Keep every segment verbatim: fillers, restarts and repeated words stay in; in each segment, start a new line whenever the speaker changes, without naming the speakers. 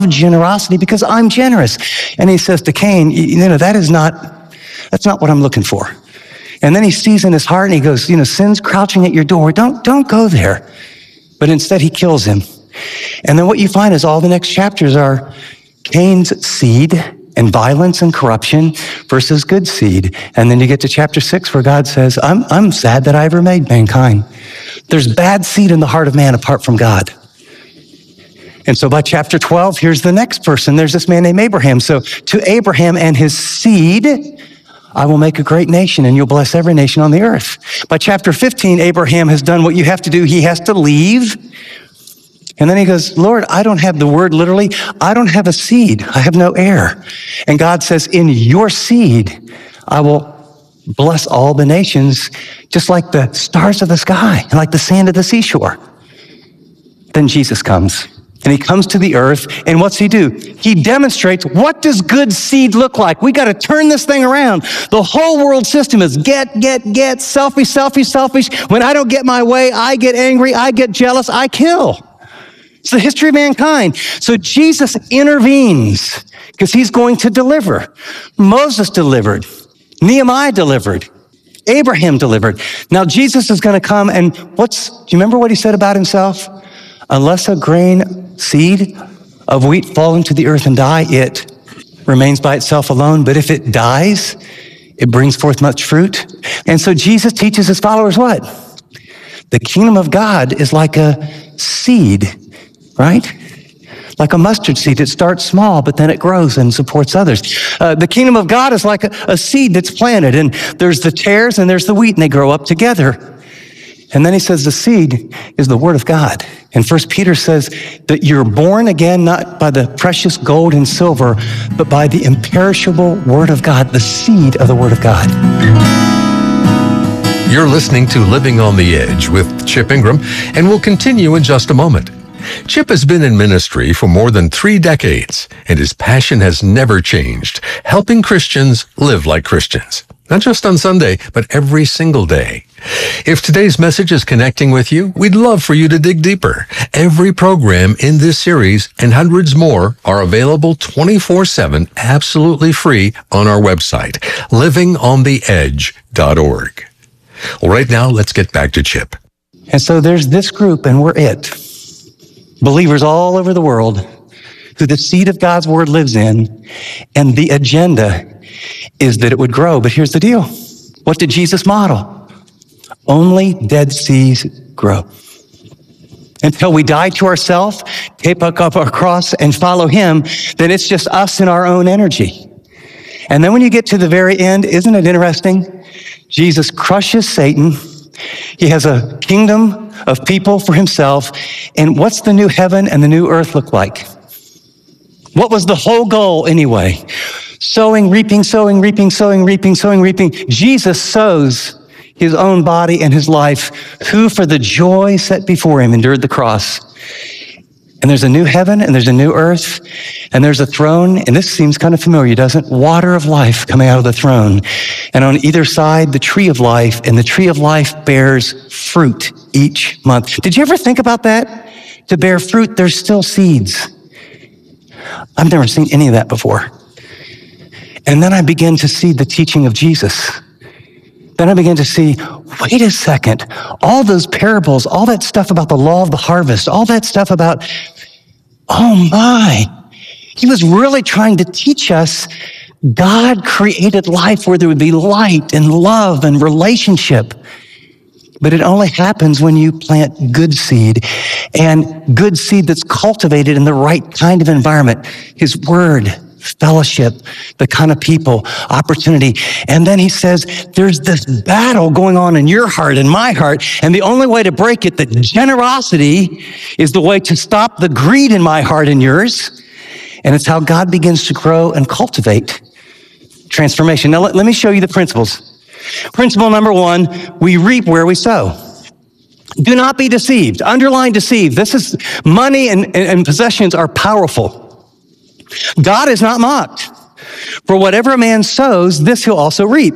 generosity because I'm generous. And he says to Cain, you know, that is not, that's not what I'm looking for. And then he sees in his heart and he goes, you know, sin's crouching at your door. Don't, don't go there. But instead he kills him. And then what you find is all the next chapters are Cain's seed and violence and corruption versus good seed. And then you get to chapter six where God says, I'm, I'm sad that I ever made mankind. There's bad seed in the heart of man apart from God. And so by chapter twelve, here's the next person. There's this man named Abraham. So to Abraham and his seed, I will make a great nation and you'll bless every nation on the earth. By chapter fifteen, Abraham has done what you have to do. He has to leave. And then he goes, Lord, I don't have the word literally. I don't have a seed. I have no heir. And God says, in your seed, I will bless all the nations, just like the stars of the sky and like the sand of the seashore. Then Jesus comes. And he comes to the earth, and what's he do? He demonstrates, what does good seed look like? We got to turn this thing around. The whole world system is get, get, get, selfish, selfish, selfish. When I don't get my way, I get angry, I get jealous, I kill. It's the history of mankind. So Jesus intervenes because he's going to deliver. Moses delivered. Nehemiah delivered. Abraham delivered. Now Jesus is going to come, and what's, do you remember what he said about himself? Unless a grain seed of wheat fall into the earth and die, it remains by itself alone. But if it dies, it brings forth much fruit. And so Jesus teaches his followers what? The kingdom of God is like a seed, right? Like a mustard seed. It starts small, but then it grows and supports others. Uh, the kingdom of God is like a, a seed that's planted, and there's the tares and there's the wheat, and they grow up together. And then he says the seed is the word of God. And First Peter says that you're born again, not by the precious gold and silver, but by the imperishable word of God, the seed of the word of God.
You're listening to Living on the Edge with Chip Ingram, and we'll continue in just a moment. Chip has been in ministry for more than three decades, and his passion has never changed, helping Christians live like Christians. Not just on Sunday, but every single day. If today's message is connecting with you, we'd love for you to dig deeper. Every program in this series and hundreds more are available twenty-four seven, absolutely free on our website, living on the edge dot org. Well, right now, let's get back to Chip.
And so there's this group, and we're it. Believers all over the world who the seed of God's word lives in, and the agenda is that it would grow. But here's the deal. What did Jesus model? Only dead seeds grow. Until we die to ourselves, take up our cross and follow him, then it's just us and our own energy. And then when you get to the very end, isn't it interesting? Jesus crushes Satan. He has a kingdom of people for himself. And what's the new heaven and the new earth look like? What was the whole goal anyway? Sowing, reaping, sowing, reaping, sowing, reaping, sowing, reaping. Jesus sows his own body and his life, who for the joy set before him endured the cross. And there's a new heaven and there's a new earth and there's a throne. And this seems kind of familiar, doesn't it? Water of life coming out of the throne. And on either side, the tree of life, and the tree of life bears fruit each month. Did you ever think about that? To bear fruit, there's still seeds. I've never seen any of that before. And then I began to see the teaching of Jesus. Then I began to see, wait a second, all those parables, all that stuff about the law of the harvest, all that stuff about, oh my, he was really trying to teach us God created life where there would be light and love and relationship. But it only happens when you plant good seed, and good seed that's cultivated in the right kind of environment. His word, fellowship, the kind of people, opportunity. And then he says, there's this battle going on in your heart and my heart, and the only way to break it, that generosity is the way to stop the greed in my heart and yours. And it's how God begins to grow and cultivate transformation. Now, let, let me show you the principles. Principle number one, we reap where we sow. Do not be deceived. Underline deceived. This is money and, and, and possessions are powerful. God is not mocked. For whatever a man sows, this he'll also reap.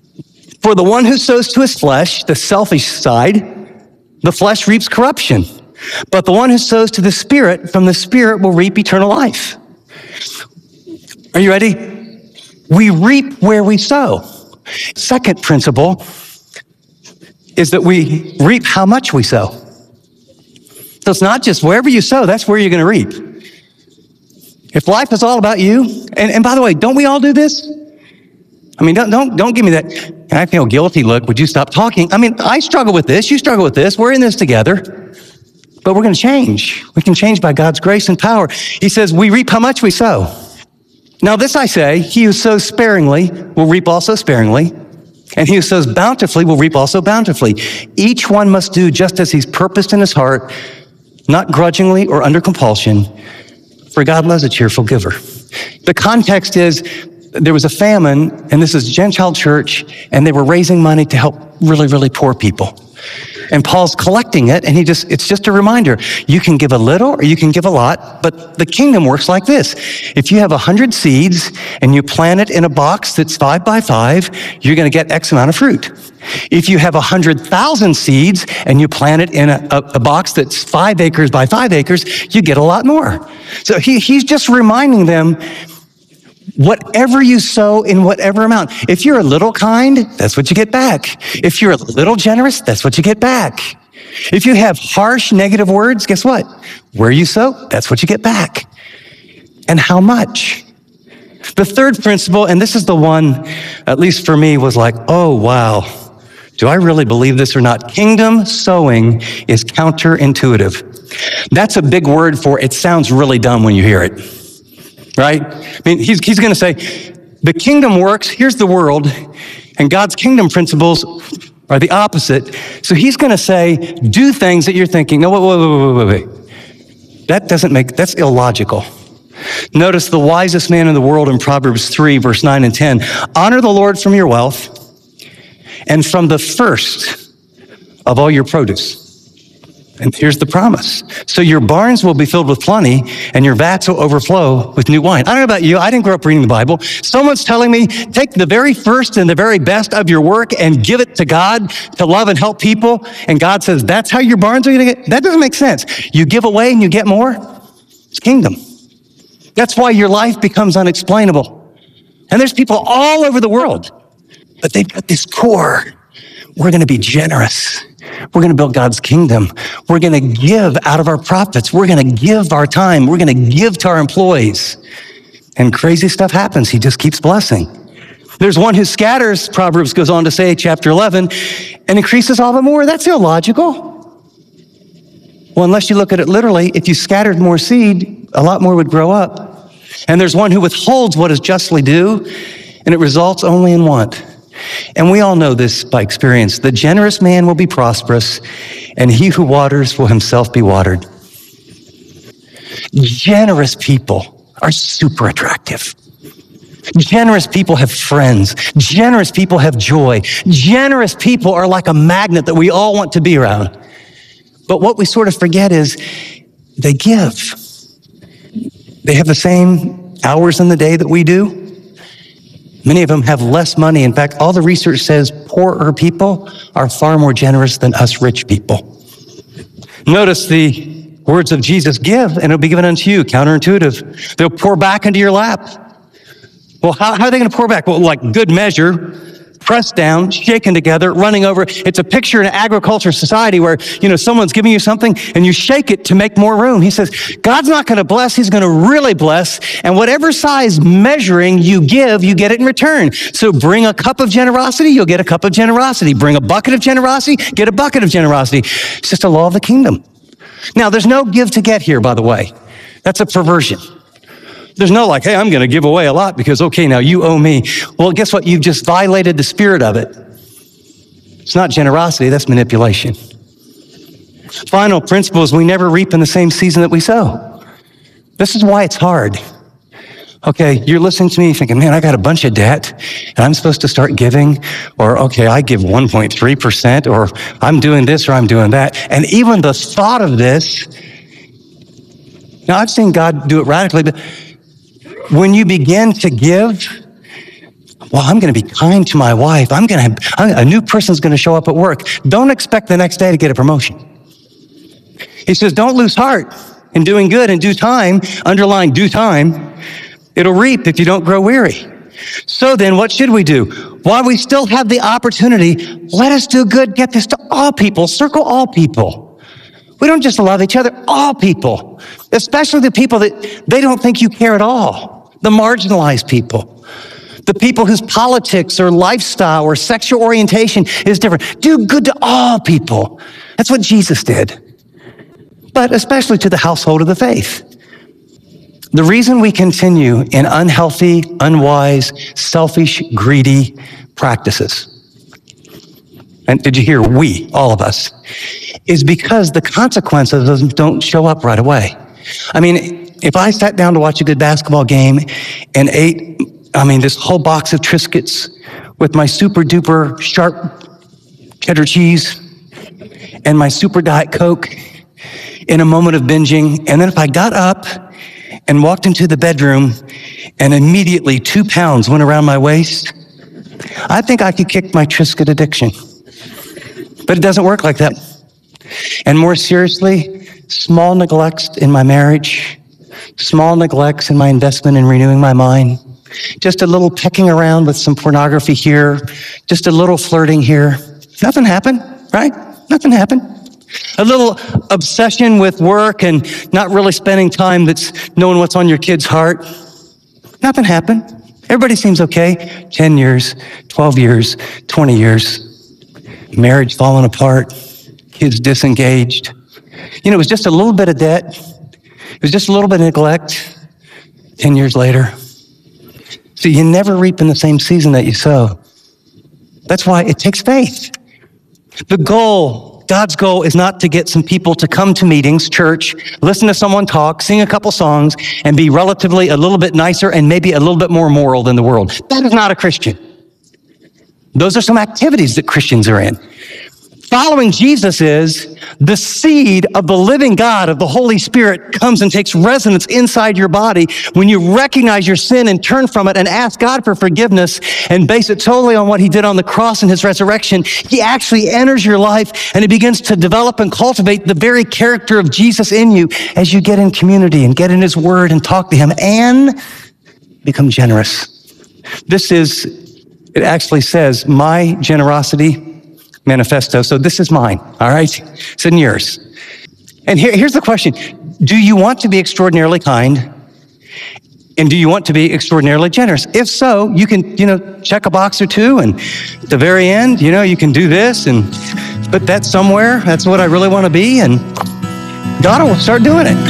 For the one who sows to his flesh, the selfish side, the flesh reaps corruption. But the one who sows to the Spirit, from the Spirit will reap eternal life. Are you ready? We reap where we sow. Second principle is that we reap how much we sow. So it's not just wherever you sow, that's where you're going to reap. If life is all about you, and, and by the way, don't we all do this? I mean, don't, don't, don't give me that, I feel guilty look, would you stop talking? I mean, I struggle with this, you struggle with this, we're in this together, but we're going to change. We can change by God's grace and power. He says, we reap how much we sow. Now this I say, he who sows sparingly will reap also sparingly, and he who sows bountifully will reap also bountifully. Each one must do just as he's purposed in his heart, not grudgingly or under compulsion, for God loves a cheerful giver. The context is, there was a famine, and this is a Gentile church, and they were raising money to help really, really poor people. And Paul's collecting it, and he just, it's just a reminder. You can give a little or you can give a lot, but the kingdom works like this. If you have a hundred seeds and you plant it in a box that's five by five, you're going to get X amount of fruit. If you have a hundred thousand seeds and you plant it in a, a, a box that's five acres by five acres, you get a lot more. So he, he's just reminding them, whatever you sow in whatever amount. If you're a little kind, that's what you get back. If you're a little generous, that's what you get back. If you have harsh, negative words, guess what? Where you sow, that's what you get back. And how much? The third principle, and this is the one, at least for me, was like, oh, wow. Do I really believe this or not? Kingdom sowing is counterintuitive. That's a big word for it sounds really dumb when you hear it. Right? I mean, he's, he's going to say, the kingdom works, here's the world, and God's kingdom principles are the opposite. So he's going to say, do things that you're thinking, no, wait, wait, wait, wait, wait. That doesn't make, that's illogical. Notice the wisest man in the world in Proverbs three, verse nine and ten. Honor the Lord from your wealth and from the first of all your produce. And here's the promise. So your barns will be filled with plenty and your vats will overflow with new wine. I don't know about you. I didn't grow up reading the Bible. Someone's telling me, take the very first and the very best of your work and give it to God to love and help people. And God says, that's how your barns are going to get. That doesn't make sense. You give away and you get more. It's kingdom. That's why your life becomes unexplainable. And there's people all over the world, but they've got this core. We're going to be generous. We're going to build God's kingdom. We're going to give out of our profits. We're going to give our time. We're going to give to our employees. And crazy stuff happens. He just keeps blessing. There's one who scatters, Proverbs goes on to say, chapter eleven, and increases all the more. That's illogical. Well, unless you look at it literally, if you scattered more seed, a lot more would grow up. And there's one who withholds what is justly due, and it results only in want. And we all know this by experience. The generous man will be prosperous, and he who waters will himself be watered. Generous people are super attractive. Generous people have friends. Generous people have joy. Generous people are like a magnet that we all want to be around. But what we sort of forget is they give. They have the same hours in the day that we do. Many of them have less money. In fact, all the research says poorer people are far more generous than us rich people. Notice the words of Jesus, give and it'll be given unto you, counterintuitive. They'll pour back into your lap. Well, how, how are they going to pour back? Well, like good measure, pressed down, shaken together, running over. It's a picture in an agriculture society where, you know, someone's giving you something and you shake it to make more room. He says, God's not going to bless. He's going to really bless. And whatever size measuring you give, you get it in return. So bring a cup of generosity, you'll get a cup of generosity. Bring a bucket of generosity, get a bucket of generosity. It's just a law of the kingdom. Now, there's no give to get here, by the way. That's a perversion. There's no like, hey, I'm going to give away a lot because, okay, now you owe me. Well, guess what? You've just violated the spirit of it. It's not generosity, that's manipulation. Final principle is we never reap in the same season that we sow. This is why it's hard. Okay, you're listening to me thinking, man, I got a bunch of debt and I'm supposed to start giving, or okay, I give one point three percent, or I'm doing this or I'm doing that. And even the thought of this, now I've seen God do it radically, but when you begin to give, well, I'm going to be kind to my wife. I'm going to have, a new person's going to show up at work. Don't expect the next day to get a promotion. He says, don't lose heart in doing good in due time, underline due time. It'll reap if you don't grow weary. So then what should we do? While we still have the opportunity, let us do good, get this to all people, circle all people. We don't just love each other, all people, especially the people that they don't think you care at all, the marginalized people, the people whose politics or lifestyle or sexual orientation is different. Do good to all people. That's what Jesus did, but especially to the household of the faith. The reason we continue in unhealthy, unwise, selfish, greedy practices, and did you hear we, all of us, is because the consequences of them don't show up right away. I mean, if I sat down to watch a good basketball game and ate, I mean, this whole box of Triscuits with my super duper sharp cheddar cheese and my super Diet Coke in a moment of binging, and then if I got up and walked into the bedroom and immediately two pounds went around my waist, I think I could kick my Triscuit addiction. But it doesn't work like that. And more seriously, small neglects in my marriage, small neglects in my investment in renewing my mind, just a little pecking around with some pornography here, just a little flirting here. Nothing happened, right? Nothing happened. A little obsession with work and not really spending time that's knowing what's on your kid's heart. Nothing happened. Everybody seems okay. ten years, twelve years, twenty years. Marriage falling apart. Kids disengaged. You know, it was just a little bit of debt. It was just a little bit of neglect. ten years later. So you never reap in the same season that you sow. That's why it takes faith. The goal, God's goal, is not to get some people to come to meetings, church, listen to someone talk, sing a couple songs, and be relatively a little bit nicer and maybe a little bit more moral than the world. That is not a Christian. Those are some activities that Christians are in. Following Jesus is the seed of the living God, of the Holy Spirit, comes and takes residence inside your body when you recognize your sin and turn from it and ask God for forgiveness and base it totally on what he did on the cross and his resurrection. He actually enters your life and he begins to develop and cultivate the very character of Jesus in you as you get in community and get in his word and talk to him and become generous. This is, it actually says, my generosity manifesto. So this is mine, all right? It's in yours. And here, here's the question. Do you want to be extraordinarily kind? And do you want to be extraordinarily generous? If so, you can, you know, check a box or two, and at the very end, you know, you can do this and put that somewhere. That's what I really want to be, and God will start doing it.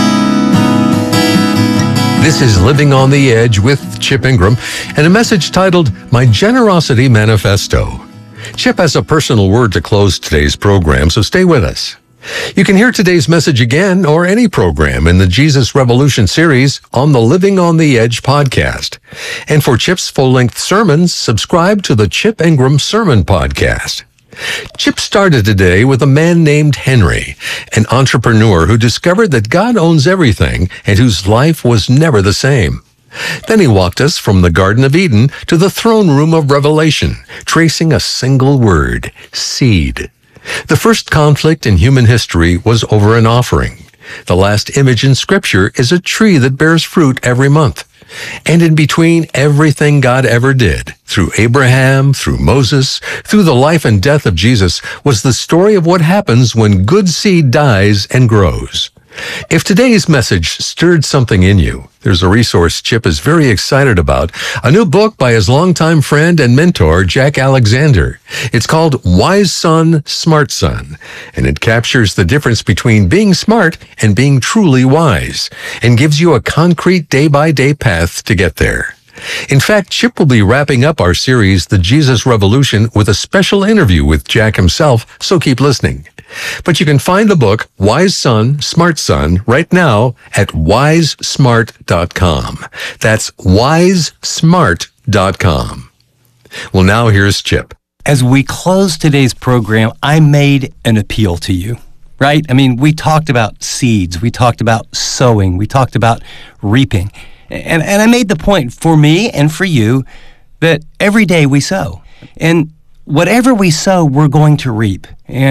This is Living on the Edge with Chip Ingram and a message titled My Generosity Manifesto. Chip has a personal word to close today's program, so stay with us. You can hear today's message again or any program in the Jesus Revolution series on the Living on the Edge podcast. And for Chip's full-length sermons, subscribe to the Chip Ingram Sermon Podcast. Chip started today with a man named Henry, an entrepreneur who discovered that God owns everything and whose life was never the same. Then he walked us from the Garden of Eden to the throne room of Revelation, tracing a single word, seed. The first conflict in human history was over an offering. The last image in Scripture is a tree that bears fruit every month. And in between everything God ever did, through Abraham, through Moses, through the life and death of Jesus, was the story of what happens when good seed dies and grows. If today's message stirred something in you, there's a resource Chip is very excited about, a new book by his longtime friend and mentor, Jack Alexander. It's called Wise Son, Smart Son, and it captures the difference between being smart and being truly wise, and gives you a concrete day-by-day path to get there. In fact, Chip will be wrapping up our series, The Jesus Revolution, with a special interview with Jack himself, so keep listening. But you can find the book, Wise Son, Smart Son, right now at wise smart dot com. That's wise smart dot com. Well, now here's Chip.
As we close today's program, I made an appeal to you, right? I mean, we talked about seeds. We talked about sowing. We talked about reaping. And, and I made the point for me and for you that every day we sow. And whatever we sow, we're going to reap. And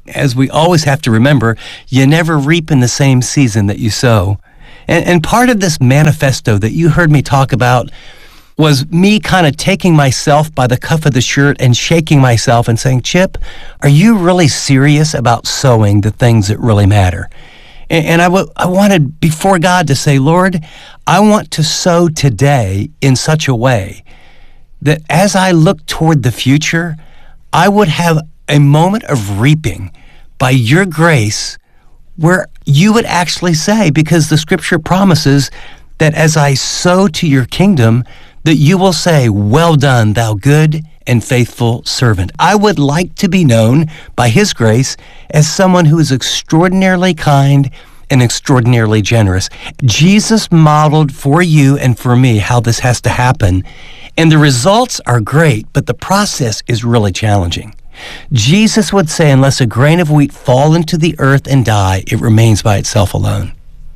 as we always have to remember, you never reap in the same season that you sow. And, and part of this manifesto that you heard me talk about was me kind of taking myself by the cuff of the shirt and shaking myself and saying, Chip, are you really serious about sowing the things that really matter? And, and I, w- I wanted before God to say, Lord, I want to sow today in such a way that as I look toward the future, I would have a moment of reaping by your grace where you would actually say, because the scripture promises that as I sow to your kingdom, that you will say, well done, thou good and faithful servant. I would like to be known by his grace as someone who is extraordinarily kind and extraordinarily generous. Jesus modeled for you and for me how this has to happen. And the results are great, but the process is really challenging. Jesus would say, unless a grain of wheat fall into the earth and die, it remains by itself alone.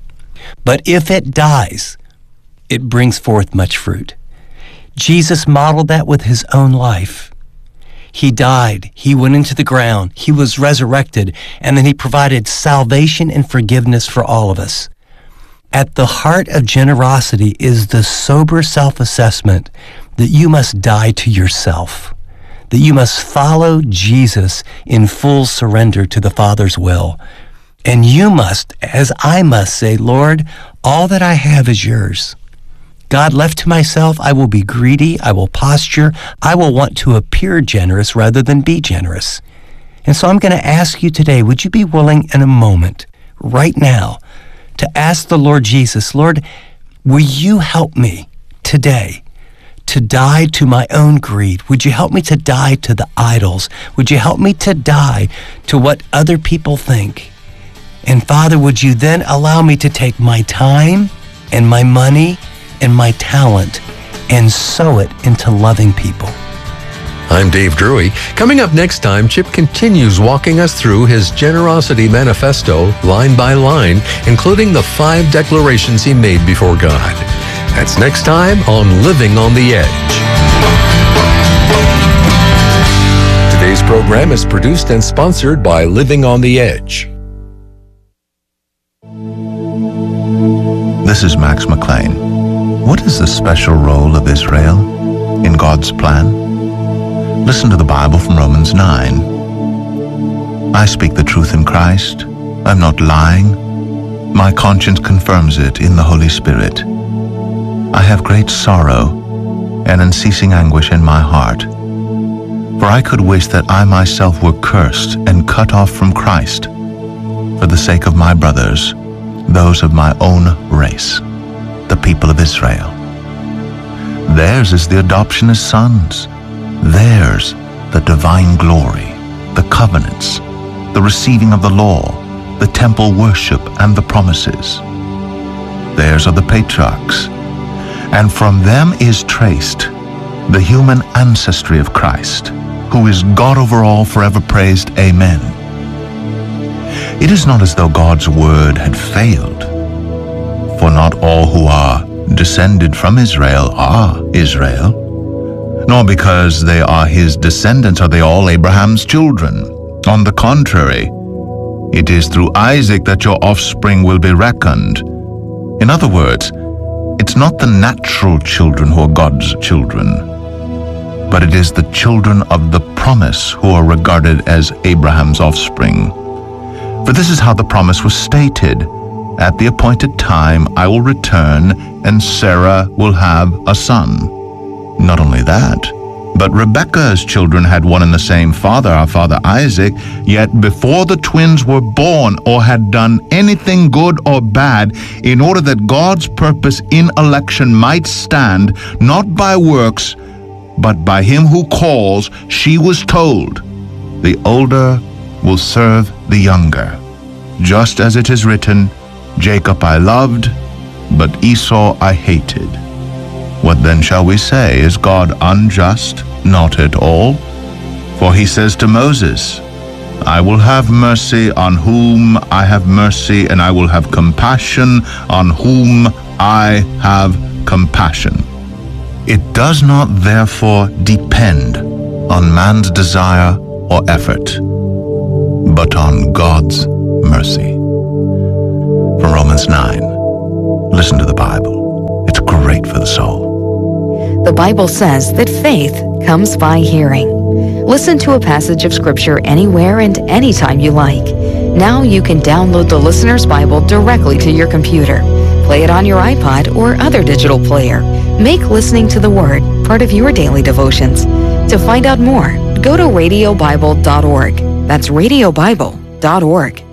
But if it dies, it brings forth much fruit. Jesus modeled that with his own life. He died, he went into the ground, he was resurrected, and then he provided salvation and forgiveness for all of us. At the heart of generosity is the sober self-assessment that you must die to yourself, that you must follow Jesus in full surrender to the Father's will. And you must, as I must say, Lord, all that I have is yours. God, left to myself, I will be greedy, I will posture, I will want to appear generous rather than be generous. And so I'm going to ask you today, would you be willing in a moment, right now, to ask the Lord Jesus, Lord, will you help me today to die to my own greed? Would you help me to die to the idols? Would you help me to die to what other people think? And Father, would you then allow me to take my time and my money and my talent and sow it into loving people?
I'm Dave Drury. Coming up next time, Chip continues walking us through his generosity manifesto line by line, including the five declarations he made before God. That's next time on Living on the Edge. Today's program is produced and sponsored by Living on the Edge.
This is Max McLean. What is the special role of Israel in God's plan? Listen to the Bible from Romans nine. I speak the truth in Christ. I'm not lying. My conscience confirms it in the Holy Spirit. I have great sorrow and unceasing anguish in my heart. For I could wish that I myself were cursed and cut off from Christ for the sake of my brothers, those of my own race, the people of Israel. Theirs is the adoption as sons. Theirs the divine glory, the covenants, the receiving of the law, the temple worship, and the promises. Theirs are the patriarchs, and from them is traced the human ancestry of Christ, who is God over all, forever praised. Amen. It is not as though God's word had failed, for not all who are descended from Israel are Israel, nor because they are his descendants are they all Abraham's children. On the contrary, it is through Isaac that your offspring will be reckoned. In other words, it's not the natural children who are God's children, but it is the children of the promise who are regarded as Abraham's offspring. For this is how the promise was stated: at the appointed time I will return, and Sarah will have a son. Not only that, but Rebekah's children had one and the same father, our father Isaac, yet before the twins were born or had done anything good or bad, in order that God's purpose in election might stand, not by works, but by him who calls, she was told, the older will serve the younger. Just as it is written, Jacob I loved, but Esau I hated. What then shall we say? Is God unjust? Not at all. For he says to Moses, I will have mercy on whom I have mercy, and I will have compassion on whom I have compassion. It does not therefore depend on man's desire or effort, but on God's mercy. From Romans nine, listen to the Bible. It's great for the soul.
The Bible says that faith comes by hearing. Listen to a passage of Scripture anywhere and anytime you like. Now you can download the Listener's Bible directly to your computer. Play it on your iPod or other digital player. Make listening to the Word part of your daily devotions. To find out more, go to radio bible dot org. That's radio bible dot org.